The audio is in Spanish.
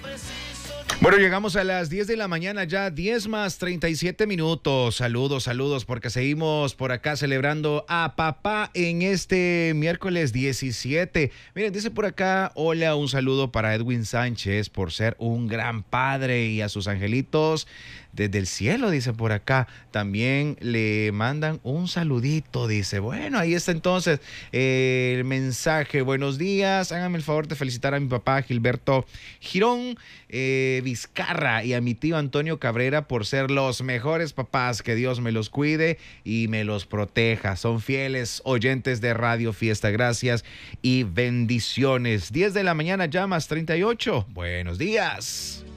Bueno, llegamos a las 10 de la mañana ya, 10 más 37 minutos. Saludos, porque seguimos por acá celebrando a papá en este miércoles 17. Miren, dice por acá, hola, un saludo para Edwin Sánchez por ser un gran padre y a sus angelitos desde el cielo, dice por acá. También le mandan un saludito, dice. Bueno, ahí está entonces el mensaje. Buenos días, háganme el favor de felicitar a mi papá Gilberto Girón Vizcarra y a mi tío Antonio Cabrera por ser los mejores papás. Que Dios me los cuide y me los proteja. Son fieles oyentes de Radio Fiesta. Gracias y bendiciones. 10 de la mañana ya más 38. Buenos días.